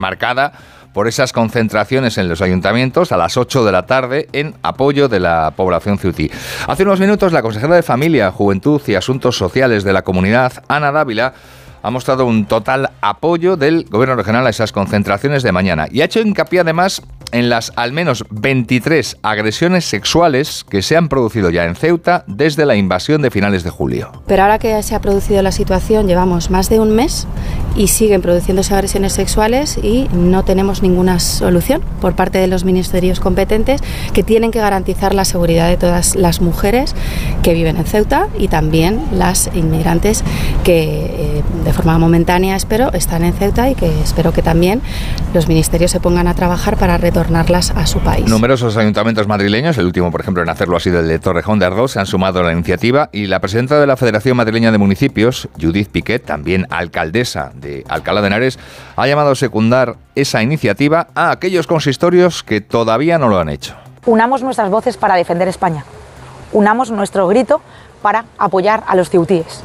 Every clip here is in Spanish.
marcada por esas concentraciones en los ayuntamientos a las 8 de la tarde en apoyo de la población ceutí. Hace unos minutos la consejera de Familia, Juventud y Asuntos Sociales de la Comunidad, Ana Dávila, ha mostrado un total apoyo del Gobierno regional a esas concentraciones de mañana y ha hecho hincapié además en las al menos 23 agresiones sexuales que se han producido ya en Ceuta desde la invasión de finales de julio. Pero ahora que se ha producido la situación, llevamos más de un mes y siguen produciéndose agresiones sexuales y no tenemos ninguna solución por parte de los ministerios competentes, que tienen que garantizar la seguridad de todas las mujeres que viven en Ceuta y también las inmigrantes que de forma momentánea, espero, están en Ceuta y que espero que también los ministerios se pongan a trabajar para retornarlas a su país. Numerosos ayuntamientos madrileños, el último por ejemplo en hacerlo ha sido el de Torrejón de Ardoz, se han sumado a la iniciativa y la presidenta de la Federación Madrileña de Municipios, Judith Piquet, también alcaldesa de Alcalá de Henares, ha llamado a secundar esa iniciativa a aquellos consistorios que todavía no lo han hecho. Unamos nuestras voces para defender España. Unamos nuestro grito para apoyar a los ceutíes.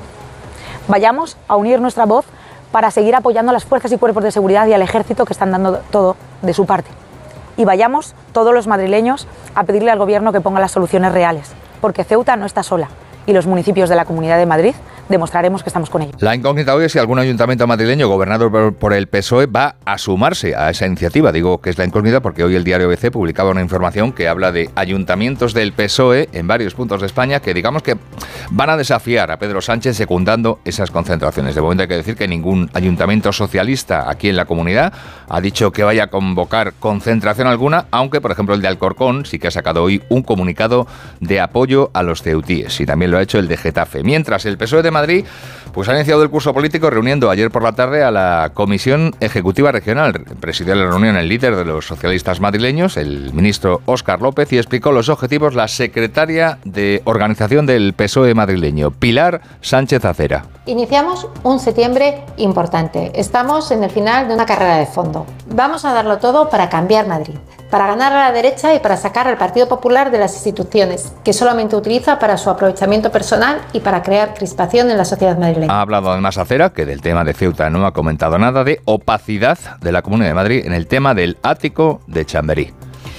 Vayamos a unir nuestra voz para seguir apoyando a las fuerzas y cuerpos de seguridad y al ejército que están dando todo de su parte. Y vayamos todos los madrileños a pedirle al gobierno que ponga las soluciones reales, porque Ceuta no está sola y los municipios de la Comunidad de Madrid demostraremos que estamos con ellos. La incógnita hoy es si algún ayuntamiento madrileño gobernado por el PSOE va a sumarse a esa iniciativa. Digo que es la incógnita porque hoy el diario ABC publicaba una información que habla de ayuntamientos del PSOE en varios puntos de España que digamos que van a desafiar a Pedro Sánchez secundando esas concentraciones. De momento hay que decir que ningún ayuntamiento socialista aquí en la comunidad ha dicho que vaya a convocar concentración alguna, aunque por ejemplo el de Alcorcón sí que ha sacado hoy un comunicado de apoyo a los ceutíes y también lo ha hecho el de Getafe. Mientras el PSOE de Madrid pues ha iniciado el curso político reuniendo ayer por la tarde a la Comisión Ejecutiva Regional. Presidió la reunión el líder de los socialistas madrileños, el ministro Óscar López, y explicó los objetivos la secretaria de organización del PSOE madrileño, Pilar Sánchez Acera. Iniciamos un septiembre importante. Estamos en el final de una carrera de fondo. Vamos a darlo todo para cambiar Madrid, para ganar a la derecha y para sacar al Partido Popular de las instituciones, que solamente utiliza para su aprovechamiento personal y para crear crispación en la sociedad madrileña. Ha hablado además Acera, que del tema de Ceuta no ha comentado nada, de opacidad de la Comunidad de Madrid en el tema del ático de Chamberí.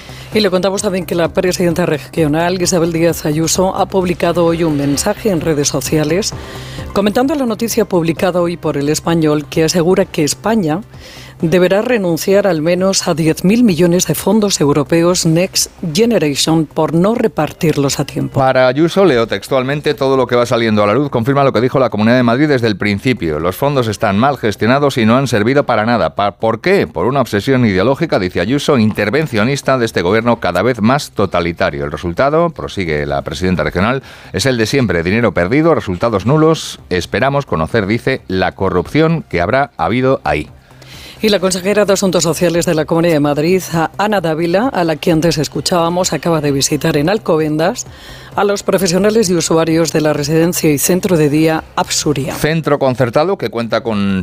Y le contamos también que la presidenta regional, Isabel Díaz Ayuso, ha publicado hoy un mensaje en redes sociales comentando la noticia publicada hoy por El Español que asegura que España deberá renunciar al menos a 10.000 millones de fondos europeos Next Generation por no repartirlos a tiempo. Para Ayuso, leo textualmente, todo lo que va saliendo a la luz confirma lo que dijo la Comunidad de Madrid desde el principio. Los fondos están mal gestionados y no han servido para nada. ¿Por qué? Por una obsesión ideológica, dice Ayuso, intervencionista de este gobierno cada vez más totalitario. El resultado, prosigue la presidenta regional, es el de siempre: dinero perdido, resultados nulos. Esperamos conocer, dice, la corrupción que habrá habido ahí. Y la consejera de Asuntos Sociales de la Comunidad de Madrid, Ana Dávila, a la que antes escuchábamos, acaba de visitar en Alcobendas a los profesionales y usuarios de la residencia y centro de día Absuria. Centro concertado que cuenta con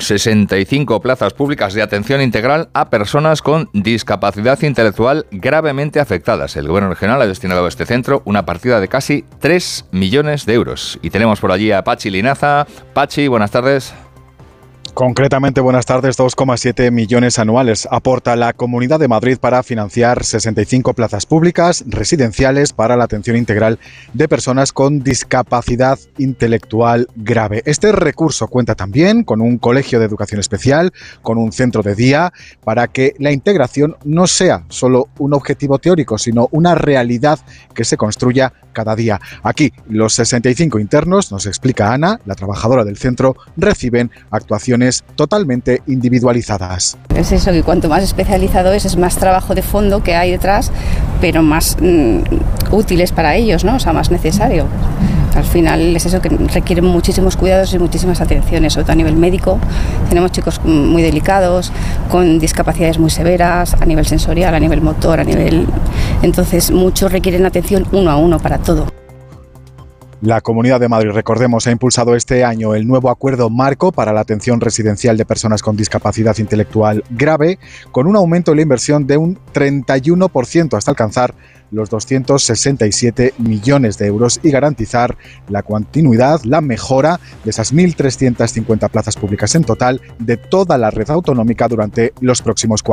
65 plazas públicas de atención integral a personas con discapacidad intelectual gravemente afectadas. El Gobierno regional ha destinado a este centro una partida de casi 3 millones de euros. Y tenemos por allí a Pachi Linaza. Pachi, buenas tardes. Concretamente, buenas tardes, 2,7 millones anuales aporta la Comunidad de Madrid para financiar 65 plazas públicas residenciales para la atención integral de personas con discapacidad intelectual grave. Este recurso cuenta también con un colegio de educación especial, con un centro de día, para que la integración no sea solo un objetivo teórico, sino una realidad que se construya cada día. Aquí, los 65 internos, nos explica Ana, la trabajadora del centro, reciben actuaciones totalmente individualizadas. Es eso, que cuanto más especializado es más trabajo de fondo que hay detrás, pero más útiles para ellos, ¿no? O sea, más necesario. Al final es eso, que requieren muchísimos cuidados y muchísimas atenciones, sobre todo a nivel médico. Tenemos chicos muy delicados, con discapacidades muy severas, a nivel sensorial, a nivel motor, Entonces muchos requieren atención uno a uno para todo. La Comunidad de Madrid, recordemos, ha impulsado este año el nuevo acuerdo marco para la atención residencial de personas con discapacidad intelectual grave, con un aumento de la inversión de un 31% hasta alcanzar los 267 millones de euros y garantizar la continuidad, la mejora de esas 1.350 plazas públicas en total de toda la red autonómica durante los próximos 4